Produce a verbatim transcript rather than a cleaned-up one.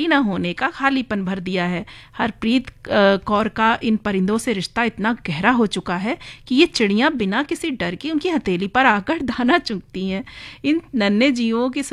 न होने का खालीपन भर दिया है। हरप्रीत कौर का इन परिंदों से रिश्ता इतना गहरा हो चुका है कि ये चिड़ियां बिना किसी डर की उनकी हथेली पर आकर दाना चुगती हैं। इन नन्हे जीवों की